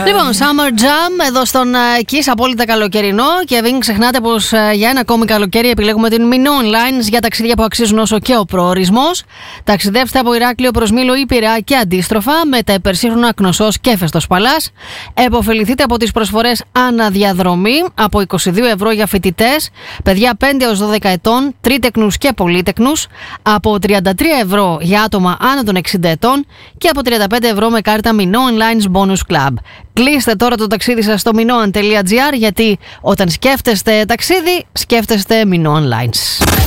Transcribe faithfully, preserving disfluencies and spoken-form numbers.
Λοιπόν, Summer Jam εδώ στον Kiss, απόλυτα καλοκαιρινό. Και μην ξεχνάτε πως για ένα ακόμη καλοκαίρι επιλέγουμε την Minoan Lines για ταξίδια που αξίζουν όσο και ο προορισμός. Ταξιδεύστε από Ηράκλειο προς Μήλο ή Πειραιά και αντίστροφα με τα υπερσύγχρονα Κνωσός και Φεστός Παλάς. Εποφεληθείτε από τις προσφορές αναδιαδρομή από είκοσι δύο ευρώ για φοιτητές, παιδιά πέντε έως δώδεκα ετών, τρίτεκνους και πολύτεκνους, από τριάντα τρία ευρώ για άτομα άνω των εξήντα ετών και από τριάντα πέντε ευρώ με κάρτα Minoan Lines Bonus Club. Κλείστε τώρα το ταξίδι σας στο minoan τελεία gr, γιατί όταν σκέφτεστε ταξίδι, σκέφτεστε Minoan Lines.